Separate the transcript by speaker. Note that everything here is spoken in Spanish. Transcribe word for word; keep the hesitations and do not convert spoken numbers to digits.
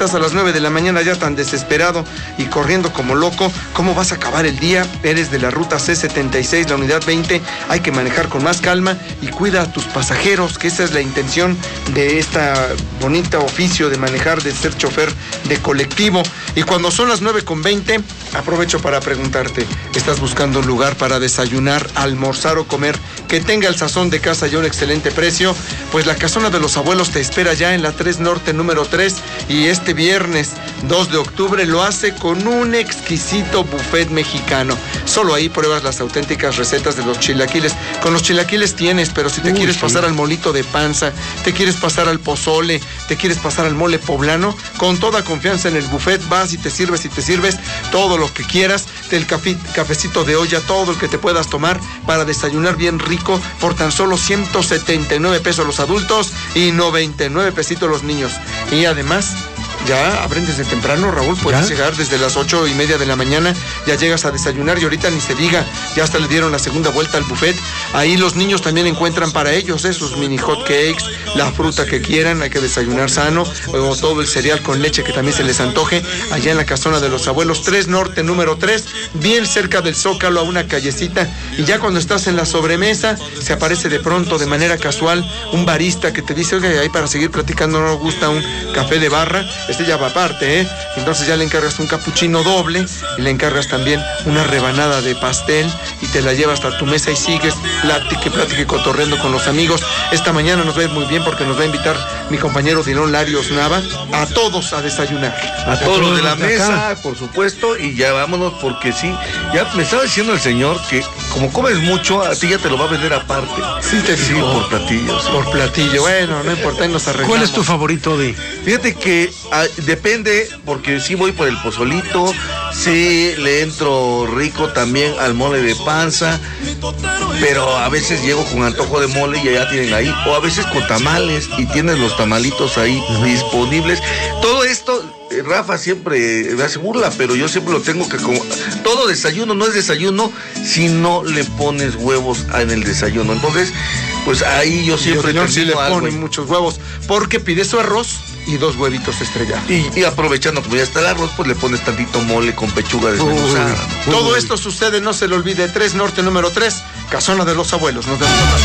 Speaker 1: estás a las nueve de la mañana ya tan desesperado y corriendo como loco, ¿cómo vas a acabar el día? Eres de la ruta C setenta y seis, la unidad veinte, hay que manejar con más calma y cuida a tus pasajeros, que esa es la intención de este bonito oficio de manejar, de ser chofer de colectivo. Y cuando son las nueve con veinte, aprovecho para preguntarte, ¿estás buscando un lugar para desayunar, almorzar o comer que tenga el sazón de casa y un excelente precio? Pues la Casona de los Abuelos te espera ya en la tres Norte número tres, y este viernes dos de octubre lo hace con un exquisito buffet mexicano. Solo ahí pruebas las auténticas recetas de los chilaquiles. Con los chilaquiles tienes, pero si te Uy, quieres sí. pasar al molito de panza, te quieres pasar al pozole, te quieres pasar al mole poblano, con toda confianza en el buffet vas y te sirves y te sirves todo lo que quieras, del café, cafecito de olla, todo el que te puedas tomar para desayunar bien rico por tan solo ciento setenta y nueve pesos los adultos y noventa y nueve pesitos los niños. Y además, ya abren desde temprano, Raúl, puedes ¿Ya? llegar desde las ocho y media de la mañana, ya llegas a desayunar y ahorita ni se diga, ya hasta le dieron la segunda vuelta al buffet. Ahí los niños también encuentran para ellos esos mini hot cakes, la fruta que quieran, hay que desayunar sano, o todo el cereal con leche que también se les antoje, allá en la Casona de los Abuelos, tres Norte número tres, bien cerca del Zócalo, a una callecita. Y ya cuando estás en la sobremesa, se aparece de pronto, de manera casual, un barista que te dice, oiga, ahí para seguir platicando no nos gusta un café de barra. Este ya va aparte, ¿eh? Entonces ya le encargas un capuchino doble y le encargas también una rebanada de pastel y te la llevas hasta tu mesa y sigues platique, platique, cotorreando con los amigos. Esta mañana nos va a ir muy bien porque nos va a invitar mi compañero Dilón Larios Nava a todos a desayunar.
Speaker 2: A todos los de la mesa, por supuesto, y ya vámonos porque sí, ya me estaba diciendo el señor que como comes mucho, a ti ya te lo va a vender aparte.
Speaker 1: Sí, te
Speaker 2: sí,
Speaker 1: digo.
Speaker 2: por platillo. Sí.
Speaker 1: Por platillo, bueno, no importa, y nos arreglamos.
Speaker 3: ¿Cuál es tu favorito de?
Speaker 2: Fíjate que a, depende, porque sí voy por el pozolito, sí le entro rico también al mole de panza, pero a veces llego con antojo de mole y allá tienen ahí, o a veces con tamales y tienes los tamalitos ahí uh-huh. disponibles. Todo esto, Rafa siempre me hace burla, pero yo siempre lo tengo que como todo desayuno no es desayuno si no le pones huevos en el desayuno. Entonces, pues ahí yo siempre
Speaker 1: yo, sí le
Speaker 2: algo.
Speaker 1: ponen muchos huevos, porque pide su arroz y dos huevitos estrellados.
Speaker 2: Y, y aprovechando como ya está el arroz, pues le pones tantito mole con pechuga desmenuzada.
Speaker 1: Todo esto sucede, no se lo olvide, tres Norte número tres, Casona de los Abuelos. Nos vemos.